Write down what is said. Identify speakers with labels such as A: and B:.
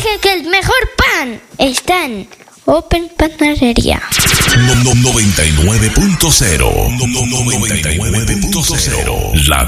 A: que el mejor pan está en Open Panadería.
B: 99.0. 99.0. La